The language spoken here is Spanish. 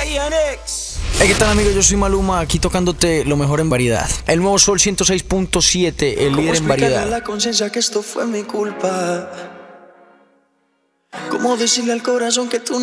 Hey, ¿qué tal, amigos? Yo soy Maluma, aquí tocándote lo mejor en variedad. El nuevo Sol 106.7, el líder en variedad. ¿Cómo la conciencia que esto fue mi culpa? ¿Cómo decirle al corazón que tú